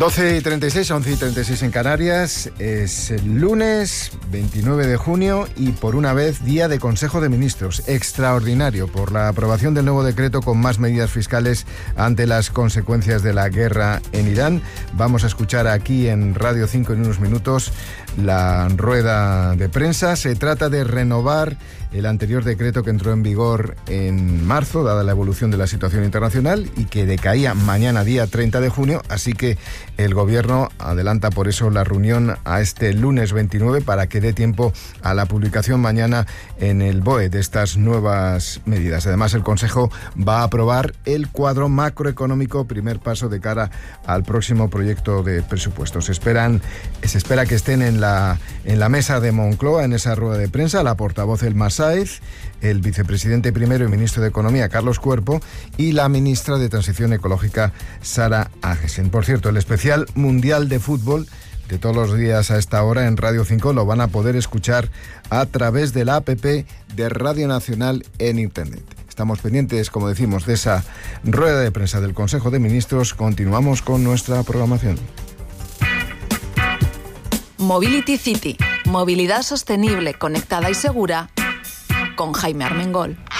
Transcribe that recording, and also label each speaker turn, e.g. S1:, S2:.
S1: 12:36, 11:36 en Canarias. Es el lunes 29 de junio y por una vez día de Consejo de Ministros extraordinario por la aprobación del nuevo decreto con más medidas fiscales ante las consecuencias de la guerra en Irán. Vamos a escuchar aquí en Radio 5 en unos minutos la rueda de prensa. Se trata de renovar el anterior decreto que entró en vigor en marzo, dada la evolución de la situación internacional, y que decaía mañana, día 30 de junio, así que el Gobierno adelanta por eso la reunión a este lunes 29 para que dé tiempo a la publicación mañana en el BOE de estas nuevas medidas. Además, el Consejo va a aprobar el cuadro macroeconómico, primer paso de cara al próximo proyecto de presupuestos. Se espera que estén en la mesa de Moncloa, en esa rueda de prensa, la portavoz Elma Sáez, el vicepresidente primero y ministro de Economía, Carlos Cuerpo, y la ministra de Transición Ecológica, Sara Agesen. Por cierto, el especial mundial de fútbol de todos los días a esta hora en Radio 5 lo van a poder escuchar a través de la app de Radio Nacional en Internet. Estamos pendientes, como decimos, de esa rueda de prensa del Consejo de Ministros. Continuamos con nuestra programación.
S2: Mobility City, movilidad sostenible, conectada y segura, con Jaime Armengol.